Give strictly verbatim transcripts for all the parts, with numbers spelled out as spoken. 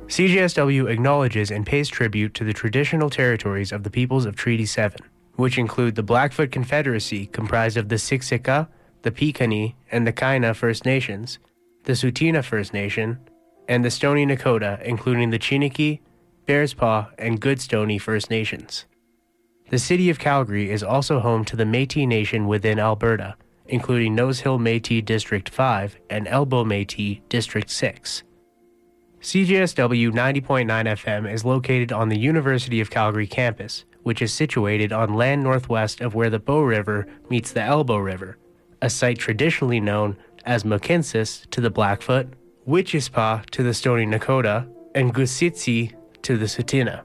C J S W acknowledges and pays tribute to the traditional territories of the peoples of Treaty seven, which include the Blackfoot Confederacy comprised of the Siksika, the Piikani, and the Kainai First Nations, the Tsuut'ina First Nation, and the Stoney Nakoda, including the Chiniki, Bearspaw, and Goodstoney First Nations. The city of Calgary is also home to the Métis Nation within Alberta, including Nose Hill Métis District five and Elbow Métis District six. C J S W ninety point nine F M is located on the University of Calgary campus, which is situated on land northwest of where the Bow River meets the Elbow River, a site traditionally known as Mohkinstsis to the Blackfoot, Witchuspa to the Stoney Nakoda, and Gusitsi to the Tsuut'ina.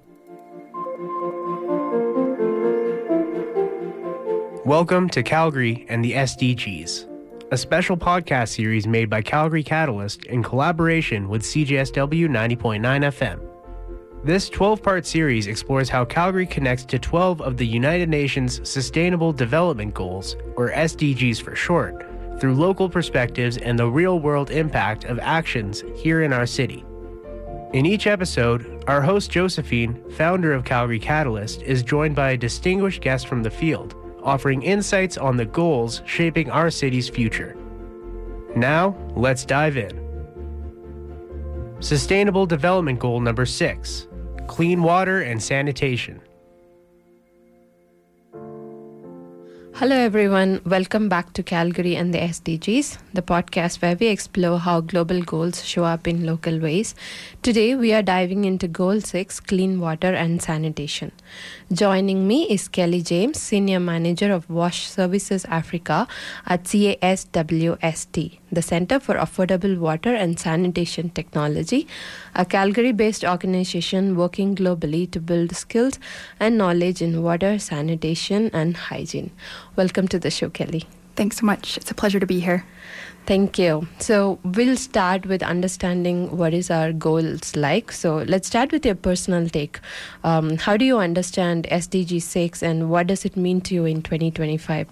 Welcome to Calgary and the S D Gs, a special podcast series made by Calgary Catalyst in collaboration with C J S W ninety point nine F M. This twelve-part series explores how Calgary connects to twelve of the United Nations Sustainable Development Goals, or S D Gs for short, through local perspectives and the real-world impact of actions here in our city. In each episode, our host Josephine, founder of Calgary Catalyst, is joined by a distinguished guest from the field, offering insights on the goals shaping our city's future. Now, let's dive in. Sustainable Development Goal number six, clean water and sanitation. Hello everyone, welcome back to Calgary and the S D Gs, the podcast where we explore how global goals show up in local ways. Today we are diving into Goal six, Clean Water and Sanitation. Joining me is Kelly James, Senior Manager of Wash Services Africa at C A S W S T, the Center for Affordable Water and Sanitation Technology, a Calgary-based organization working globally to build skills and knowledge in water, sanitation, and hygiene. Welcome to the show, Kelly. Thanks so much. It's a pleasure to be here. Thank you. So we'll start with understanding what is our goals like. So let's start with your personal take. Um, how do you understand S D G six and what does it mean to you in twenty twenty-five?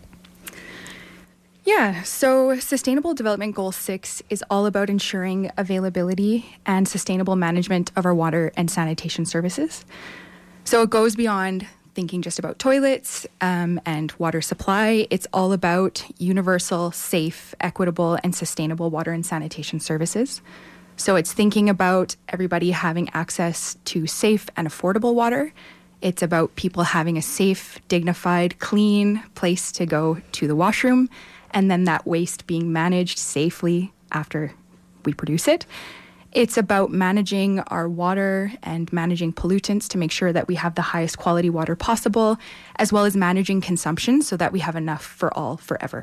Yeah, so Sustainable Development Goal six is all about ensuring availability and sustainable management of our water and sanitation services. So it goes beyond thinking just about toilets um, and water supply. It's all about universal, safe, equitable, and sustainable water and sanitation services. So it's thinking about everybody having access to safe and affordable water. It's about people having a safe, dignified, clean place to go to the washroom, and then that waste being managed safely after we produce it. It's about managing our water and managing pollutants to make sure that we have the highest quality water possible, as well as managing consumption so that we have enough for all forever.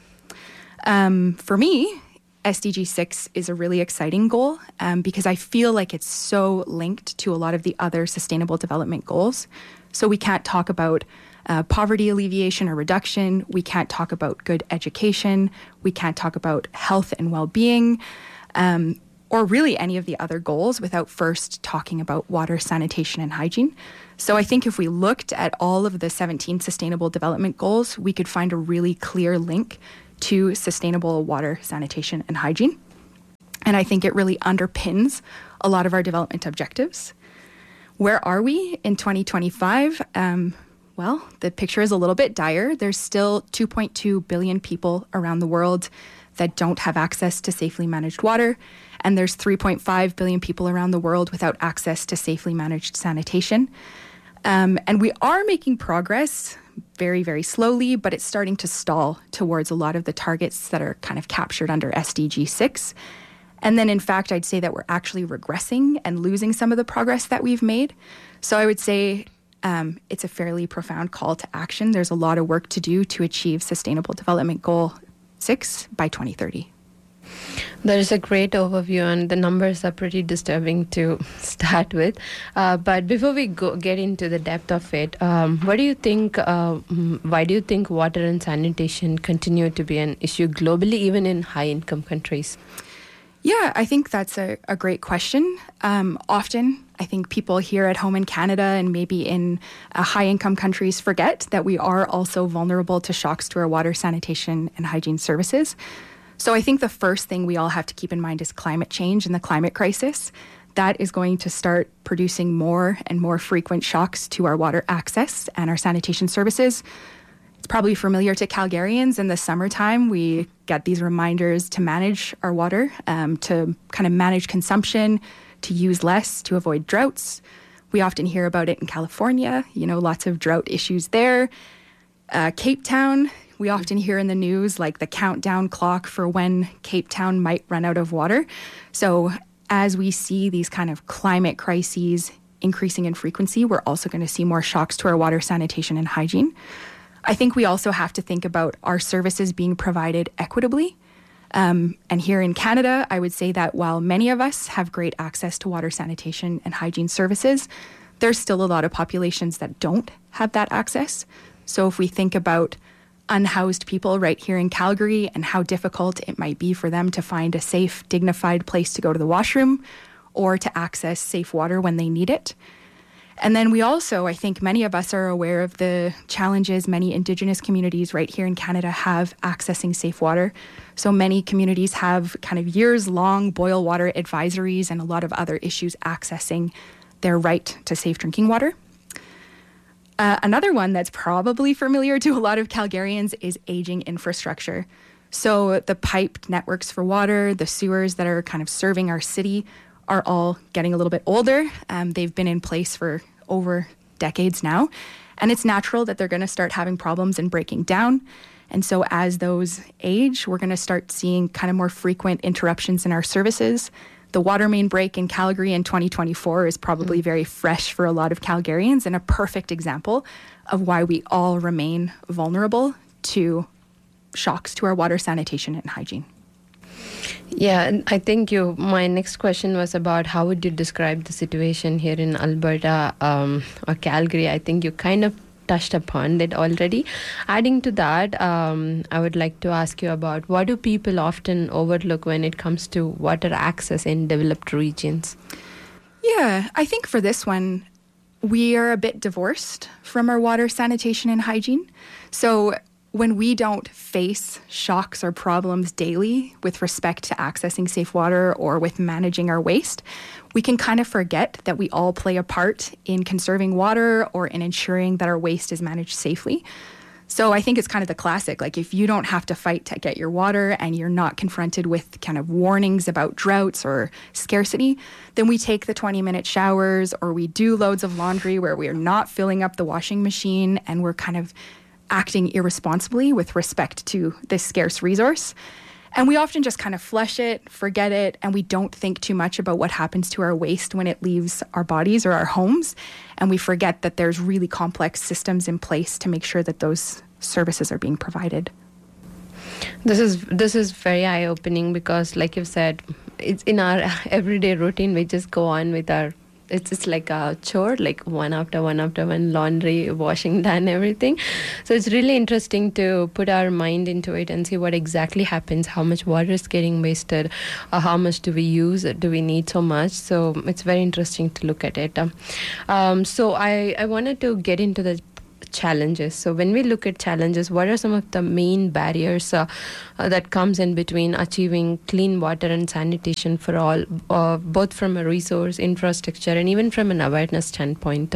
Um, for me, S D G six is a really exciting goal um, because I feel like it's so linked to a lot of the other sustainable development goals. So we can't talk about uh, poverty alleviation or reduction. We can't talk about good education. We can't talk about health and well-being. Um, or really any of the other goals without first talking about water, sanitation, and hygiene. So I think if we looked at all of the seventeen Sustainable Development Goals, we could find a really clear link to sustainable water, sanitation, and hygiene. And I think it really underpins a lot of our development objectives. Where are we in twenty twenty-five? Um, well, the picture is a little bit dire. There's still two point two billion people around the world that don't have access to safely managed water. And there's three point five billion people around the world without access to safely managed sanitation. Um, and we are making progress very, very slowly, but it's starting to stall towards a lot of the targets that are kind of captured under S D G six. And then, in fact, I'd say that we're actually regressing and losing some of the progress that we've made. So I would say um, it's a fairly profound call to action. There's a lot of work to do to achieve Sustainable Development Goal six by twenty thirty. That is a great overview, and the numbers are pretty disturbing to start with. Uh, but before we go get into the depth of it, um, what do you think? Uh, why do you think water and sanitation continue to be an issue globally, even in high-income countries? Yeah, I think that's a, a great question. Um, often, I think people here at home in Canada and maybe in uh, high-income countries forget that we are also vulnerable to shocks to our water, sanitation, and hygiene services. So I think the first thing we all have to keep in mind is climate change and the climate crisis. that is going to start producing more and more frequent shocks to our water access and our sanitation services. It's probably familiar to Calgarians. In the summertime, we get these reminders to manage our water, um, to kind of manage consumption, to use less, to avoid droughts. We often hear about it in California, you know, lots of drought issues there. Uh, Cape Town, we often hear in the news like the countdown clock for when Cape Town might run out of water. So as we see these kind of climate crises increasing in frequency, we're also going to see more shocks to our water, sanitation, and hygiene. I think we also have to think about our services being provided equitably. Um, and here in Canada, I would say that while many of us have great access to water, sanitation, and hygiene services, there's still a lot of populations that don't have that access. So if we think about unhoused people right here in Calgary and how difficult it might be for them to find a safe, dignified place to go to the washroom or to access safe water when they need it. And then we also, I think many of us are aware of the challenges many Indigenous communities right here in Canada have accessing safe water. So many communities have kind of years-long boil water advisories and a lot of other issues accessing their right to safe drinking water. Uh, another one that's probably familiar to a lot of Calgarians is aging infrastructure. So the piped networks for water, the sewers that are kind of serving our city are all getting a little bit older. Um, they've been in place for over decades now. And it's natural that they're going to start having problems and breaking down. And so as those age, we're going to start seeing kind of more frequent interruptions in our services. The water main break in Calgary in twenty twenty-four is probably mm. very fresh for a lot of Calgarians and a perfect example of why we all remain vulnerable to shocks to our water, sanitation, and hygiene. Yeah, and I think you. My next question was about how would you describe the situation here in Alberta um, or Calgary? I think you kind of touched upon it already. Adding to that, um, I would like to ask you about what do people often overlook when it comes to water access in developed regions? Yeah, I think for this one, we are a bit divorced from our water, sanitation, and hygiene. So when we don't face shocks or problems daily with respect to accessing safe water or with managing our waste, we can kind of forget that we all play a part in conserving water or in ensuring that our waste is managed safely. So I think it's kind of the classic, like if you don't have to fight to get your water and you're not confronted with kind of warnings about droughts or scarcity, then we take the twenty minute showers or we do loads of laundry where we are not filling up the washing machine and we're kind of acting irresponsibly with respect to this scarce resource. And we often just kind of flush it, forget it, and we don't think too much about what happens to our waste when it leaves our bodies or our homes. And we forget that there's really complex systems in place to make sure that those services are being provided. This is this is very eye-opening because, like you've said, it's in our everyday routine. We just go on with our It's just like a chore, like one after one after one, laundry, washing, done, everything. So it's really interesting to put our mind into it and see what exactly happens, how much water is getting wasted, or how much do we use, do we need so much. So it's very interesting to look at it. Um, so I, I wanted to get into the challenges. So when we look at challenges, what are some of the main barriers uh, uh, that comes in between achieving clean water and sanitation for all, uh, both from a resource, infrastructure, and even from an awareness standpoint?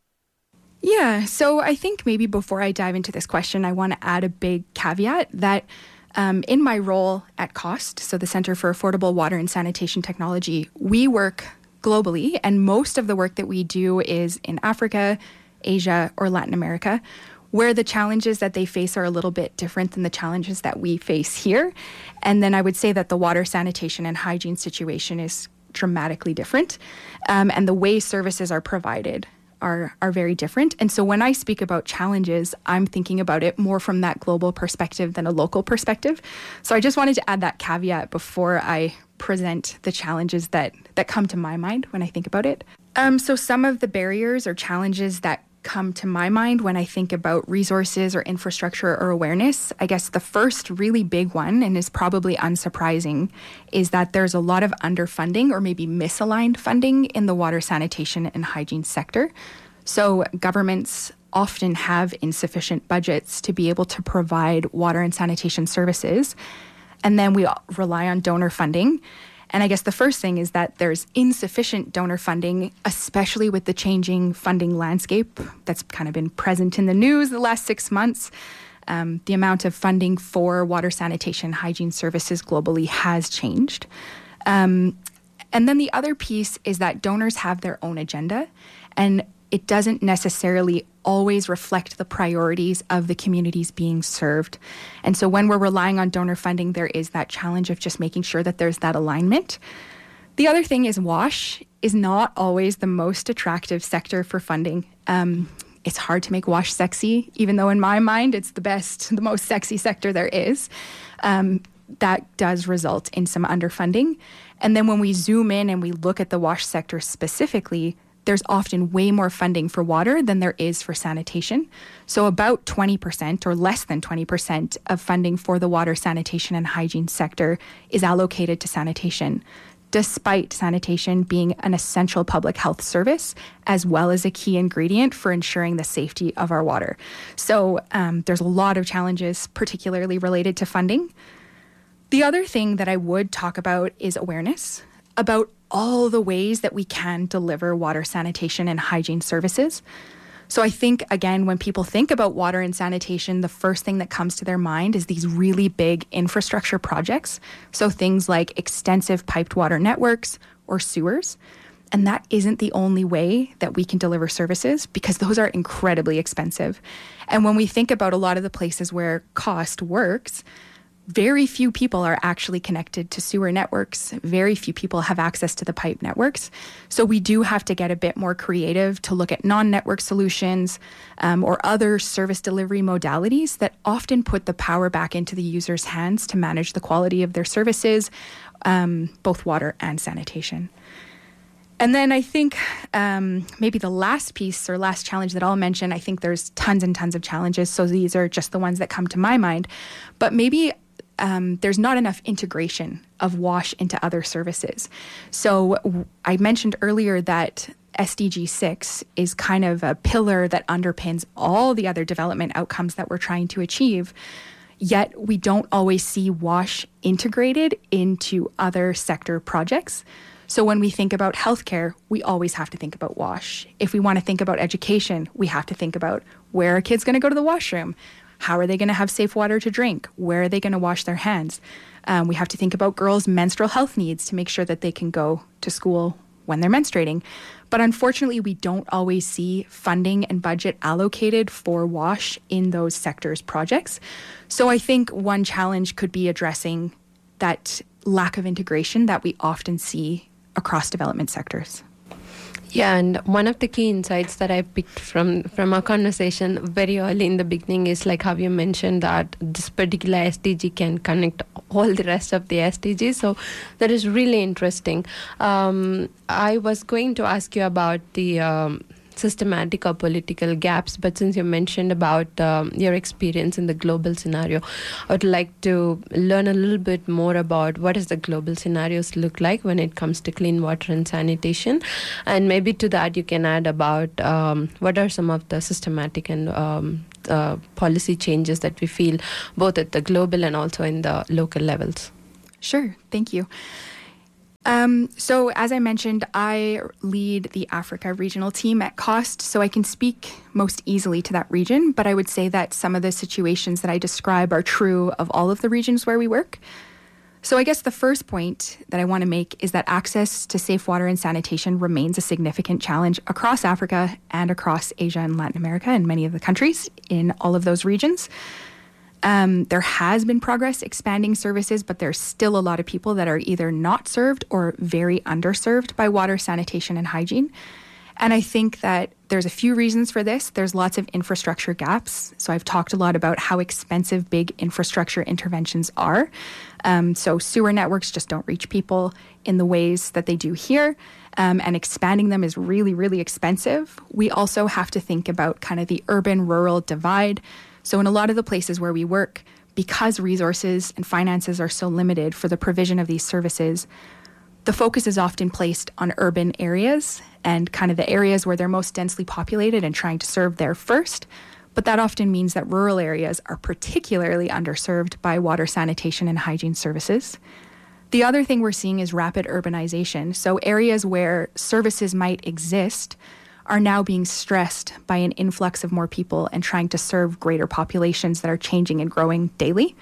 Yeah, so I think maybe before I dive into this question, I want to add a big caveat that um, in my role at COST, so the Center for Affordable Water and Sanitation Technology, we work globally, and most of the work that we do is in Africa, Asia, or Latin America, where the challenges that they face are a little bit different than the challenges that we face here. And then I would say that the water, sanitation, and hygiene situation is dramatically different. Um, and the way services are provided are, are very different. And so when I speak about challenges, I'm thinking about it more from that global perspective than a local perspective. So I just wanted to add that caveat before I present the challenges that, that come to my mind when I think about it. Um, so some of the barriers or challenges that come to my mind when I think about resources or infrastructure or awareness, I guess the first really big one, and is probably unsurprising, is that there's a lot of underfunding or maybe misaligned funding in the water, sanitation, and hygiene sector. So governments often have insufficient budgets to be able to provide water and sanitation services. And then we rely on donor funding. And I guess the first thing is that there's insufficient donor funding, especially with the changing funding landscape that's kind of been present in the news the last six months. Um, the amount of funding for water sanitation hygiene services globally has changed. Um, and then the other piece is that donors have their own agenda, and it doesn't necessarily always reflect the priorities of the communities being served. And so when we're relying on donor funding, there is that challenge of just making sure that there's that alignment. The other thing is WASH is not always the most attractive sector for funding. Um, it's hard to make WASH sexy, even though in my mind it's the best, the most sexy sector there is. Um, that does result in some underfunding. And then when we zoom in and we look at the WASH sector specifically, there's often way more funding for water than there is for sanitation. So about twenty percent or less than twenty percent of funding for the water, sanitation, and hygiene sector is allocated to sanitation, despite sanitation being an essential public health service, as well as a key ingredient for ensuring the safety of our water. So um, there's a lot of challenges, particularly related to funding. The other thing that I would talk about is awareness about all the ways that we can deliver water, sanitation, and hygiene services. So I think, again, when people think about water and sanitation, the first thing that comes to their mind is these really big infrastructure projects. So things like extensive piped water networks or sewers. And that isn't the only way that we can deliver services, because those are incredibly expensive. And when we think about a lot of the places where cost works, very few people are actually connected to sewer networks. Very few people have access to the pipe networks. So we do have to get a bit more creative to look at non-network solutions um, or other service delivery modalities that often put the power back into the user's hands to manage the quality of their services, um, both water and sanitation. And then I think um, maybe the last piece or last challenge that I'll mention, I think there's tons and tons of challenges. So these are just the ones that come to my mind. But maybe Um, there's not enough integration of WASH into other services. So w- I mentioned earlier that S D G six is kind of a pillar that underpins all the other development outcomes that we're trying to achieve, yet we don't always see WASH integrated into other sector projects. So when we think about healthcare, we always have to think about WASH. If we want to think about education, we have to think about where are kids going to go to the washroom? How are they going to have safe water to drink? Where are they going to wash their hands? Um, we have to think about girls' menstrual health needs to make sure that they can go to school when they're menstruating. But unfortunately, we don't always see funding and budget allocated for WASH in those sectors' projects. So I think one challenge could be addressing that lack of integration that we often see across development sectors. Yeah, and one of the key insights that I picked from, from our conversation very early in the beginning is like how you mentioned that this particular S D G can connect all the rest of the S D Gs. So that is really interesting. Um, I was going to ask you about the um, systematic or political gaps, but since you mentioned about um, your experience in the global scenario, I would like to learn a little bit more about what does the global scenarios look like when it comes to clean water and sanitation, and maybe to that you can add about um, what are some of the systematic and um, uh, policy changes that we feel both at the global and also in the local levels. Sure, thank you. Um, so as I mentioned, I lead the Africa regional team at COST, so I can speak most easily to that region, but I would say that some of the situations that I describe are true of all of the regions where we work. So I guess the first point that I want to make is that access to safe water and sanitation remains a significant challenge across Africa and across Asia and Latin America and many of the countries in all of those regions. Um, there has been progress expanding services, but there's still a lot of people that are either not served or very underserved by water, sanitation, and hygiene. And I think that there's a few reasons for this. There's lots of infrastructure gaps. So I've talked a lot about how expensive big infrastructure interventions are. Um, so sewer networks just don't reach people in the ways that they do here. Um, and expanding them is really, really expensive. We also have to think about kind of the urban-rural divide. So in a lot of the places where we work, because resources and finances are so limited for the provision of these services, the focus is often placed on urban areas and kind of the areas where they're most densely populated and trying to serve there first. But that often means that rural areas are particularly underserved by water, sanitation, and hygiene services. The other thing we're seeing is rapid urbanization. So areas where services might exist are now being stressed by an influx of more people and trying to serve greater populations that are changing and growing daily.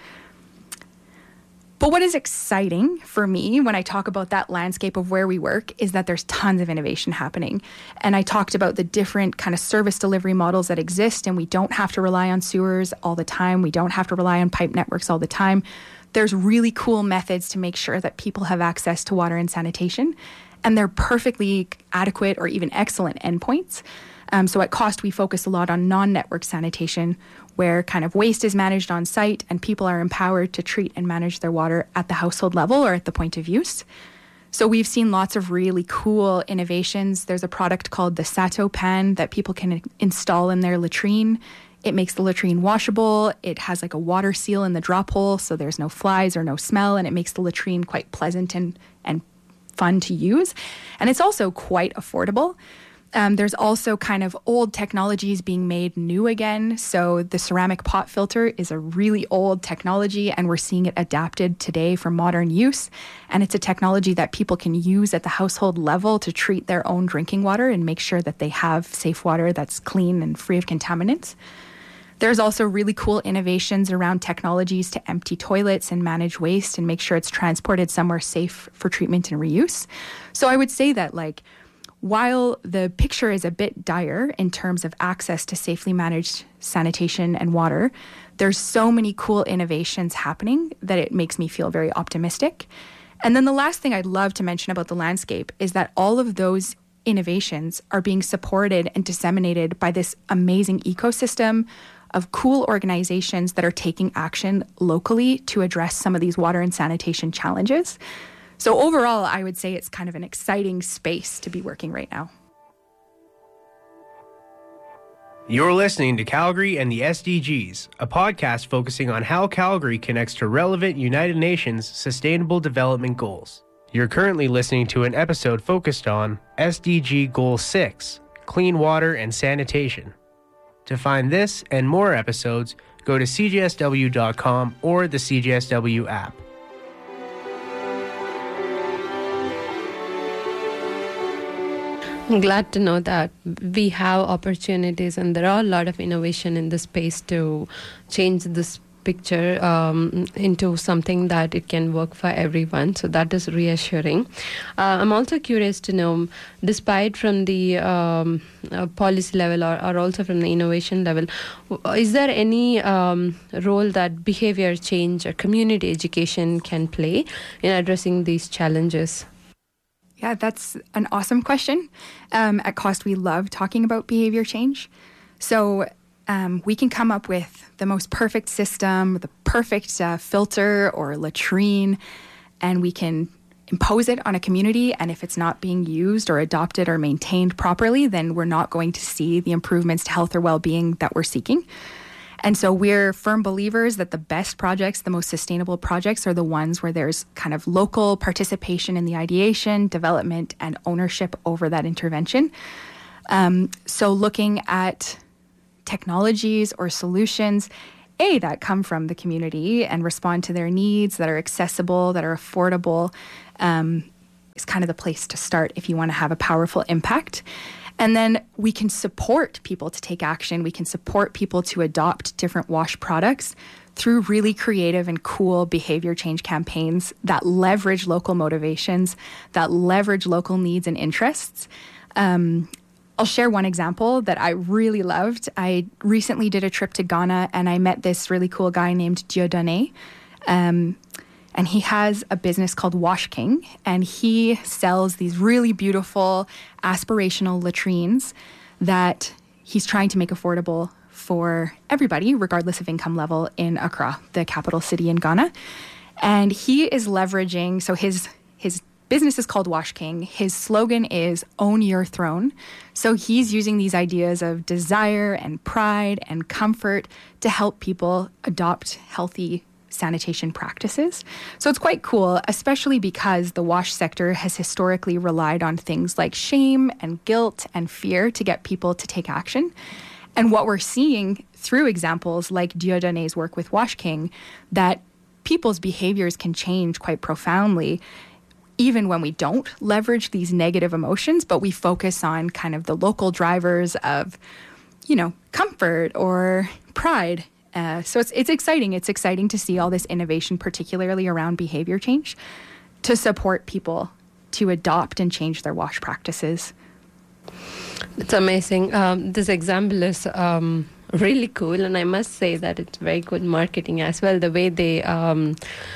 But what is exciting for me when I talk about that landscape of where we work is that there's tons of innovation happening. And I talked about the different kind of service delivery models that exist, and we don't have to rely on sewers all the time. We don't have to rely on pipe networks all the time. There's really cool methods to make sure that people have access to water and sanitation, and they're perfectly adequate or even excellent endpoints. Um, so at Cost, we focus a lot on non-network sanitation, where kind of waste is managed on site and people are empowered to treat and manage their water at the household level or at the point of use. So we've seen lots of really cool innovations. There's a product called the Sato Pan that people can install in their latrine. It makes the latrine washable. It has like a water seal in the drop hole, so there's no flies or no smell, and it makes the latrine quite pleasant and, and fun to use. And it's also quite affordable. Um, there's also kind of old technologies being made new again. So the ceramic pot filter is a really old technology, and we're seeing it adapted today for modern use. And it's a technology that people can use at the household level to treat their own drinking water and make sure that they have safe water that's clean and free of contaminants. There's also really cool innovations around technologies to empty toilets and manage waste and make sure it's transported somewhere safe for treatment and reuse. So I would say that, like, while the picture is a bit dire in terms of access to safely managed sanitation and water, there's so many cool innovations happening that it makes me feel very optimistic. And then the last thing I'd love to mention about the landscape is that all of those innovations are being supported and disseminated by this amazing ecosystem of cool organizations that are taking action locally to address some of these water and sanitation challenges. So overall, I would say it's kind of an exciting space to be working right now. You're listening to Calgary and the S D Gs, a podcast focusing on how Calgary connects to relevant United Nations Sustainable Development Goals. You're currently listening to an episode focused on S D G Goal six, Clean Water and Sanitation. To find this and more episodes, go to c j s w dot com or the C J S W app. I'm glad to know that we have opportunities and there are a lot of innovation in the space to change this picture um, into something that it can work for everyone. So that is reassuring. Uh, I'm also curious to know, despite from the um, uh, policy level or, or also from the innovation level, is there any um, role that behavior change or community education can play in addressing these challenges? Yeah, that's an awesome question. Um, at Cost, we love talking about behavior change. So um, we can come up with the most perfect system, the perfect uh, filter or latrine, and we can impose it on a community. And if it's not being used or adopted or maintained properly, then we're not going to see the improvements to health or well-being that we're seeking. And so we're firm believers that the best projects, the most sustainable projects, are the ones where there's kind of local participation in the ideation, development, and ownership over that intervention. Um, so looking at technologies or solutions, A, that come from the community and respond to their needs, that are accessible, that are affordable, um, is kind of the place to start if you want to have a powerful impact. And then we can support people to take action. We can support people to adopt different wash products through really creative and cool behavior change campaigns that leverage local motivations, that leverage local needs and interests. Um, I'll share one example that I really loved. I recently did a trip to Ghana and I met this really cool guy named Dieudonné. Um, And he has a business called Wash King, and he sells these really beautiful aspirational latrines that he's trying to make affordable for everybody, regardless of income level, in Accra, the capital city in Ghana. And he is leveraging, so his his business is called Wash King. His slogan is Own Your Throne. So he's using these ideas of desire and pride and comfort to help people adopt healthy sanitation practices. So it's quite cool, especially because the wash sector has historically relied on things like shame and guilt and fear to get people to take action. And what we're seeing through examples like Dieudonné's work with Wash King, that people's behaviors can change quite profoundly even when we don't leverage these negative emotions, but we focus on kind of the local drivers of, you know, comfort or pride. Uh, so it's it's exciting. It's exciting to see all this innovation, particularly around behavior change, to support people to adopt and change their wash practices. It's amazing. Um, this example is um, really cool, and I must say that it's very good marketing as well, the way they um,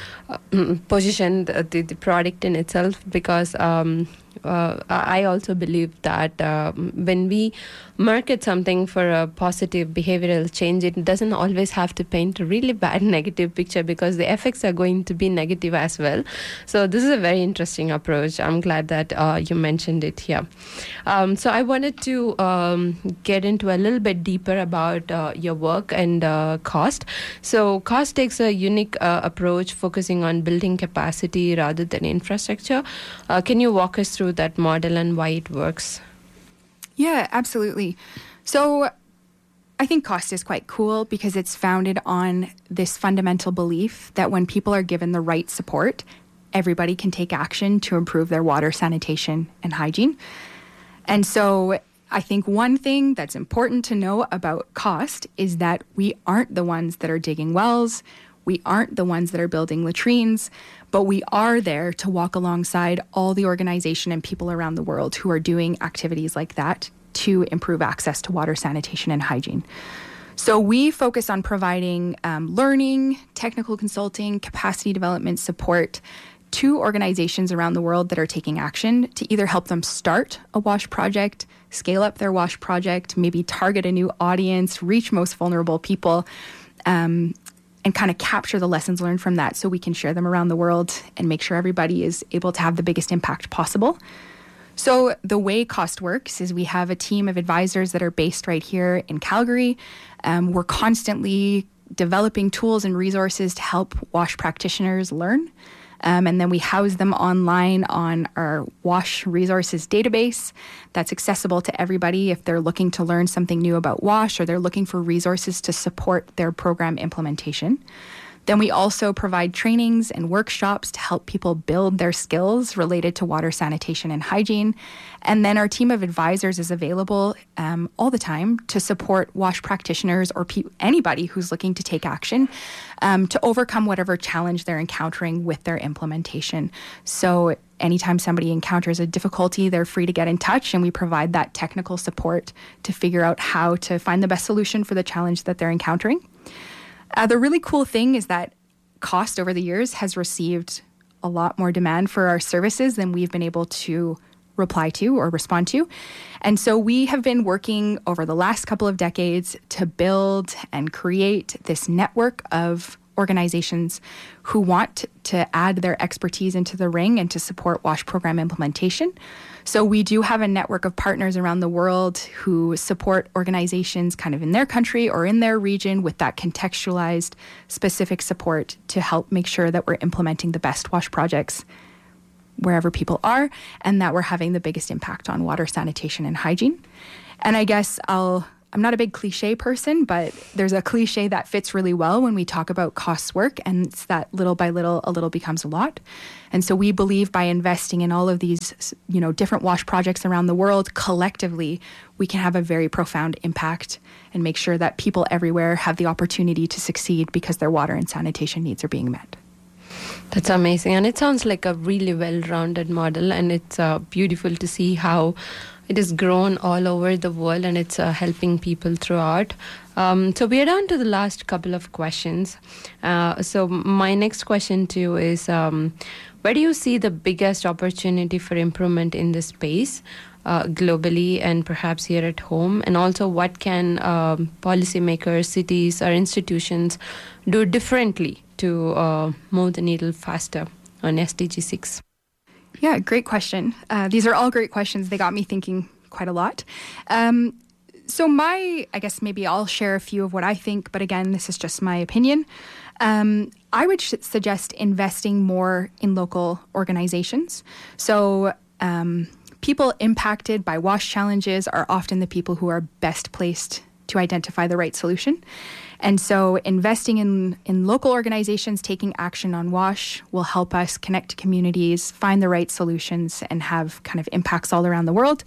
position the, the, the product in itself, because um, uh, I also believe that uh, when we market something for a positive behavioral change, it doesn't always have to paint a really bad negative picture, because the effects are going to be negative as well. So this is a very interesting approach. I'm glad that uh, you mentioned it here. Um, so I wanted to um, get into a little bit deeper about uh, your work and uh, COST. So COST takes a unique uh, approach focusing on building capacity rather than infrastructure. Uh, can you walk us through that model and why it works? Yeah, absolutely. So I think COST is quite cool because it's founded on this fundamental belief that when people are given the right support, everybody can take action to improve their water, sanitation, and hygiene. And so I think one thing that's important to know about COST is that we aren't the ones that are digging wells. We aren't the ones that are building latrines, but we are there to walk alongside all the organization and people around the world who are doing activities like that to improve access to water, sanitation, and hygiene. So we focus on providing um, learning, technical consulting, capacity development support to organizations around the world that are taking action to either help them start a WASH project, scale up their WASH project, maybe target a new audience, reach most vulnerable people, um, and kind of capture the lessons learned from that so we can share them around the world and make sure everybody is able to have the biggest impact possible. So the way COST works is we have a team of advisors that are based right here in Calgary. Um, we're constantly developing tools and resources to help WASH practitioners learn. Um, and then we house them online on our WASH resources database that's accessible to everybody if they're looking to learn something new about WASH or they're looking for resources to support their program implementation. Then we also provide trainings and workshops to help people build their skills related to water, sanitation, and hygiene. And then our team of advisors is available um, all the time to support WASH practitioners or pe- anybody who's looking to take action um, to overcome whatever challenge they're encountering with their implementation. So anytime somebody encounters a difficulty, they're free to get in touch, and we provide that technical support to figure out how to find the best solution for the challenge that they're encountering. Uh, the really cool thing is that COST over the years has received a lot more demand for our services than we've been able to reply to or respond to. And so we have been working over the last couple of decades to build and create this network of organizations who want to add their expertise into the ring and to support WASH program implementation. So we do have a network of partners around the world who support organizations kind of in their country or in their region with that contextualized specific support to help make sure that we're implementing the best WASH projects wherever people are and that we're having the biggest impact on water, sanitation, and hygiene. And I guess I'll I'm not a big cliche person, but there's a cliche that fits really well when we talk about COST work, and it's that little by little, a little becomes a lot. And so we believe by investing in all of these, you know, different WASH projects around the world, collectively, we can have a very profound impact and make sure that people everywhere have the opportunity to succeed because their water and sanitation needs are being met. That's amazing. And it sounds like a really well-rounded model, and it's uh, beautiful to see how it has grown all over the world and it's uh, helping people throughout. Um, so we are down to the last couple of questions. Uh, so my next question to you is, um, where do you see the biggest opportunity for improvement in this space uh, globally and perhaps here at home? And also, what can um, policymakers, cities, or institutions do differently to uh, move the needle faster on S D G six? Yeah, great question. Uh, these are all great questions. They got me thinking quite a lot. Um, so my, I guess maybe I'll share a few of what I think, but again, this is just my opinion. Um, I would sh- suggest investing more in local organizations. So um, people impacted by WASH challenges are often the people who are best placed to identify the right solution. And so investing in, in local organizations taking action on WASH will help us connect to communities, find the right solutions, and have kind of impacts all around the world.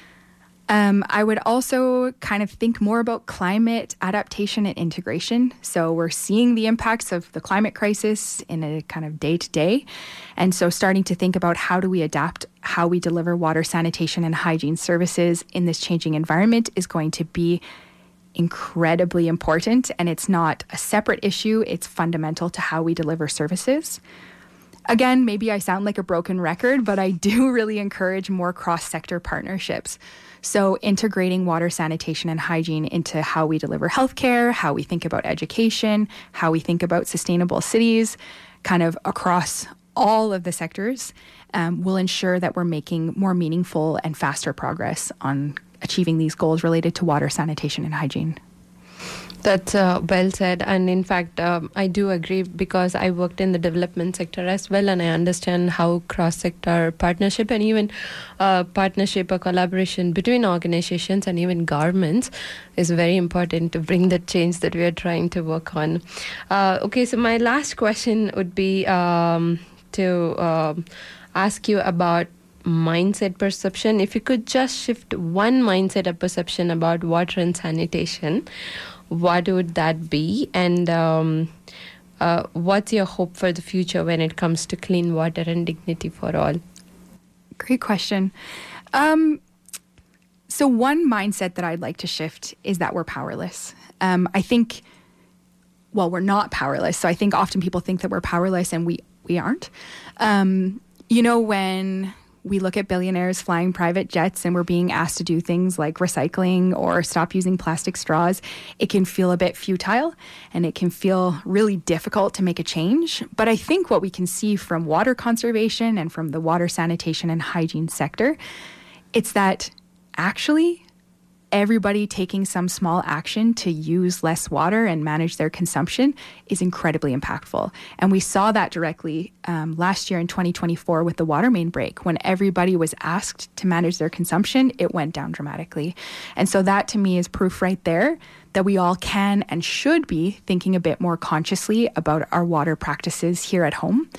Um, I would also kind of think more about climate adaptation and integration. So we're seeing the impacts of the climate crisis in a kind of day-to-day. And so starting to think about how do we adapt how we deliver water, sanitation, and hygiene services in this changing environment is going to be incredibly important. And it's not a separate issue. It's fundamental to how we deliver services. Again, maybe I sound like a broken record, but I do really encourage more cross-sector partnerships. So integrating water, sanitation, and hygiene into how we deliver healthcare, how we think about education, how we think about sustainable cities, kind of across all of the sectors, um, will ensure that we're making more meaningful and faster progress on achieving these goals related to water, sanitation, and hygiene. That's uh, well said. And in fact, um, I do agree because I worked in the development sector as well, and I understand how cross-sector partnership and even uh, partnership or collaboration between organizations and even governments is very important to bring the change that we are trying to work on. Uh, okay, so my last question would be um, to um, ask you about mindset perception. If you could just shift one mindset or perception about water and sanitation, what would that be? And um, uh, what's your hope for the future when it comes to clean water and dignity for all? Great question. Um, so one mindset that I'd like to shift is that we're powerless. Um, I think, well, we're not powerless. So I think often people think that we're powerless and we, we aren't. Um, you know, when we look at billionaires flying private jets and we're being asked to do things like recycling or stop using plastic straws, it can feel a bit futile and it can feel really difficult to make a change. But I think what we can see from water conservation and from the water, sanitation, and hygiene sector, it's that actually everybody taking some small action to use less water and manage their consumption is incredibly impactful. And we saw that directly um, last year in twenty twenty-four with the water main break. When everybody was asked to manage their consumption, it went down dramatically. And so that to me is proof right there that we all can and should be thinking a bit more consciously about our water practices here at home.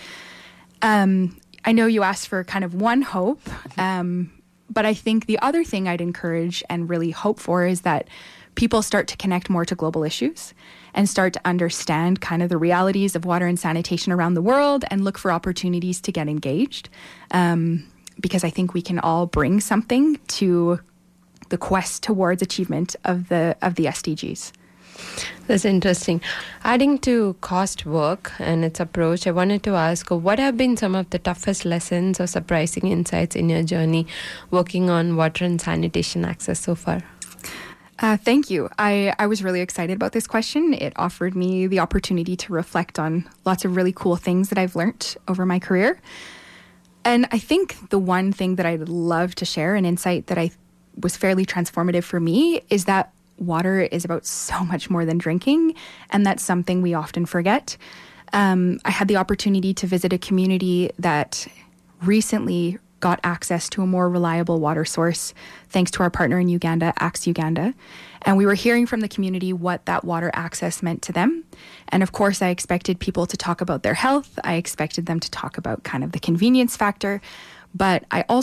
Um, I know you asked for kind of one hope, um, but I think the other thing I'd encourage and really hope for is that people start to connect more to global issues and start to understand kind of the realities of water and sanitation around the world and look for opportunities to get engaged. Um, because I think we can all bring something to the quest towards achievement of the of the S D Gs. That's interesting. Adding to cost work and its approach, I wanted to ask, what have been some of the toughest lessons or surprising insights in your journey working on water and sanitation access so far? Uh, thank you. I, I was really excited about this question. It offered me the opportunity to reflect on lots of really cool things that I've learned over my career. And I think the one thing that I'd love to share, an insight that I was fairly transformative for me, is that water is about so much more than drinking, and that's something we often forget. Um, I had the opportunity to visit a community that recently got access to a more reliable water source thanks to our partner in Uganda, Axe Uganda. And we were hearing from the community what that water access meant to them. And of course, I expected people to talk about their health. I expected them to talk about kind of the convenience factor. But I also